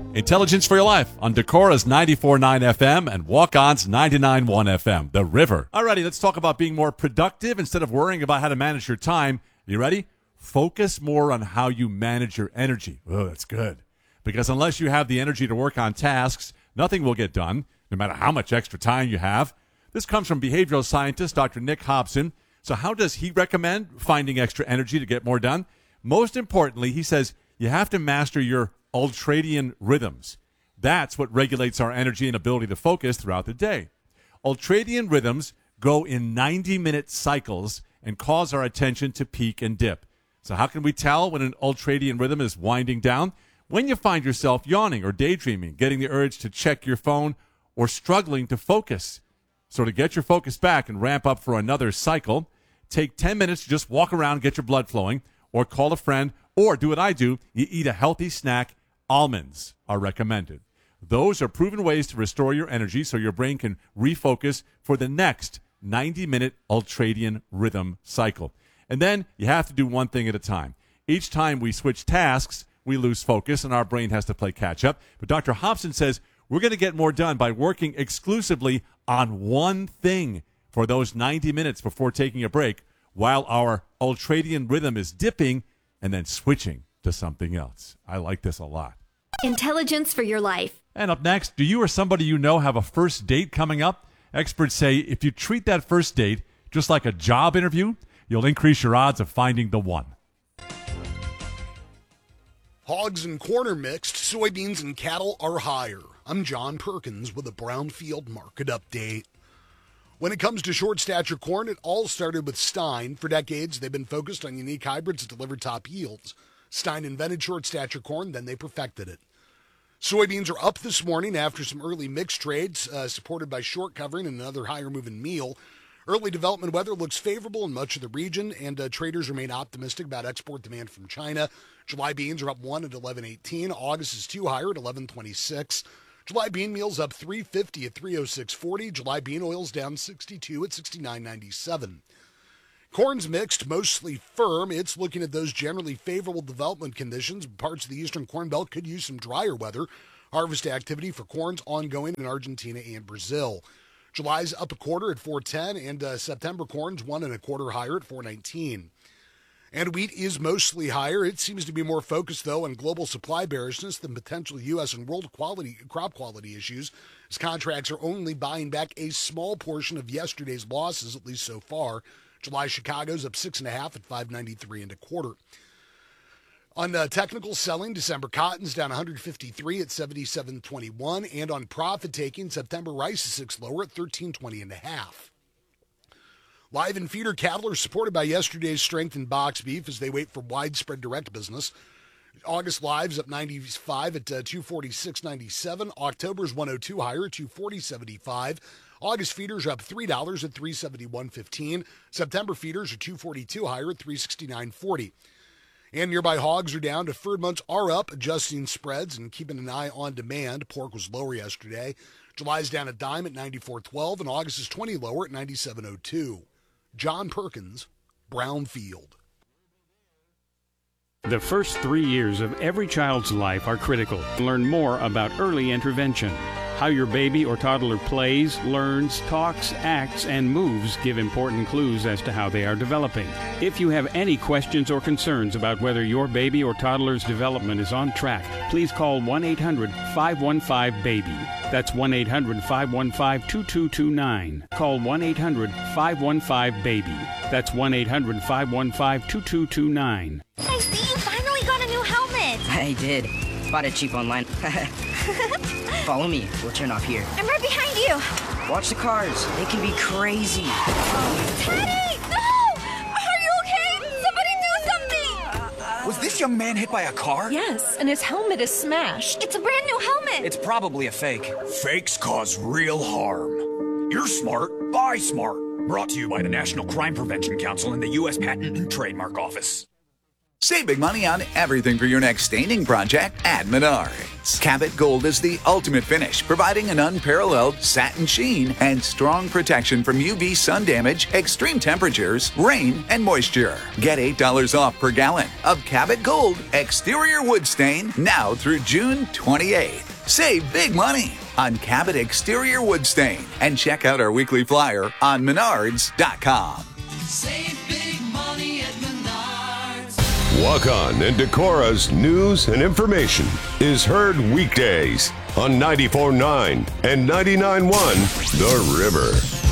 Intelligence for Your Life on Decora's 94.9 FM and Walk-On's 99.1 FM, The River. Alrighty, let's talk about being more productive instead of worrying about how to manage your time. You ready? Focus more on how you manage your energy. Oh, that's good. Because unless you have the energy to work on tasks, nothing will get done, no matter how much extra time you have. This comes from behavioral scientist Dr. Nick Hobson. So how does he recommend finding extra energy to get more done? Most importantly, he says you have to master your ultradian rhythms. That's what regulates our energy and ability to focus throughout the day. Ultradian rhythms go in 90-minute cycles and cause our attention to peak and dip. So how can we tell when an ultradian rhythm is winding down? When you find yourself yawning or daydreaming, getting the urge to check your phone, or struggling to focus. So to get your focus back and ramp up for another cycle, take 10 minutes to just walk around, get your blood flowing, or call a friend, or do what I do, you eat a healthy snack. Almonds are recommended. Those are proven ways to restore your energy so your brain can refocus for the next 90-minute ultradian rhythm cycle. And then you have to do one thing at a time. Each time we switch tasks, we lose focus and our brain has to play catch up. But Dr. Hobson says we're going to get more done by working exclusively on one thing for those 90 minutes before taking a break while our ultradian rhythm is dipping and then switching to something else. I like this a lot. Intelligence for Your Life. And up next, do you or somebody you know have a first date coming up? Experts say if you treat that first date just like a job interview, you'll increase your odds of finding the one. Hogs and corn are mixed, soybeans and cattle are higher. I'm John Perkins with a Brownfield Market Update. When it comes to short stature corn, it all started with Stein. For decades, they've been focused on unique hybrids that deliver top yields. Stein invented short stature corn, then they perfected it. Soybeans are up this morning after some early mixed trades, supported by short covering and another higher moving meal. Early development weather looks favorable in much of the region, and traders remain optimistic about export demand from China. July beans are up 1 at 11.18. August is 2 higher at 11.26. July bean meal's up 3.50 at 3.06.40. July bean oil's down 62 at 69.97. Corn's mixed, mostly firm. It's looking at those generally favorable development conditions. Parts of the eastern corn belt could use some drier weather. Harvest activity for corn's ongoing in Argentina and Brazil. July's up a quarter at 4.10, and September corn's 1 1/4 higher at 4.19. And wheat is mostly higher. It seems to be more focused, though, on global supply bearishness than potential U.S. and world crop quality issues, as contracts are only buying back a small portion of yesterday's losses, at least so far. July Chicago's up 6.5 at 593 1/4. On technical selling, December cotton's down 153 at 77.21, and on profit taking, September rice is 6 lower at 13.20 1/2. Live and feeder cattle are supported by yesterday's strength in box beef as they wait for widespread direct business. August live's up 95 at 246.97. October's 102 higher at 240.75. August feeders are up $3 at 371.15. September feeders are 242 higher at 369.40. And nearby hogs are down. Deferred months are up, adjusting spreads and keeping an eye on demand. Pork was lower yesterday. July's down a dime at 94.12, and August is 20 lower at 97.02. John Perkins, Brownfield. The first 3 years of every child's life are critical. Learn more about early intervention. How your baby or toddler plays, learns, talks, acts, and moves give important clues as to how they are developing. If you have any questions or concerns about whether your baby or toddler's development is on track, please call 1-800-515-BABY. That's 1-800-515-2229. Call 1-800-515-BABY. That's 1-800-515-2229. Hey, Steve, finally got a new helmet. I did. Bought it cheap online. Follow me. We'll turn off here. I'm right behind you. Watch the cars. They can be crazy. Teddy! No! Are you okay? Somebody do something! Was this young man hit by a car? Yes, and his helmet is smashed. It's a brand new helmet. It's probably a fake. Fakes cause real harm. You're smart. Buy smart. Brought to you by the National Crime Prevention Council and the U.S. Patent and Trademark Office. Save big money on everything for your next staining project at Menards. Menards. Cabot Gold is the ultimate finish, providing an unparalleled satin sheen and strong protection from UV sun damage, extreme temperatures, rain, and moisture. Get $8 off per gallon of Cabot Gold exterior wood stain now through June 28th. Save big money on Cabot exterior wood stain and check out our weekly flyer on Menards.com. Save big money at Menards. Walk On and Decora's news and information is heard weekdays on 94.9 and 99.1 The River.